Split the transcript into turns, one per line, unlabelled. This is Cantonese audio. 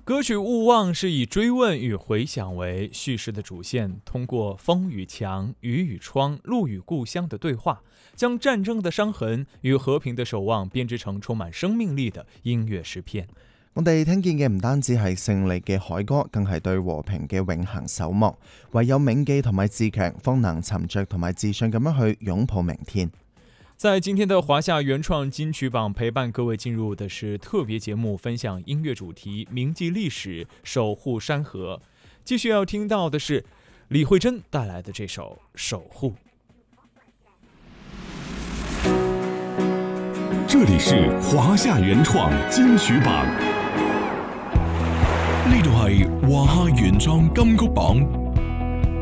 歌曲《勿忘》是以追问与回想为叙事的主线，通过风与墙、雨与窗、路与故乡的对话，将战争的傷痕與和平的守望編織成充滿生命力的音樂詩篇。
我哋聽見嘅唔單止係勝利嘅凱歌，更係對和平嘅永恆守望。唯有銘記同埋自強，方能沉着同埋自信咁樣去擁抱明天。
在今天的華夏原創金曲榜，陪伴各位進入的是特別節目，分享音樂主題，銘記歷史，守護山河。繼續要聽到的是李慧珍帶來的這首《守護》。
這裡是華夏原創金曲榜，呢度係華夏原創金曲榜。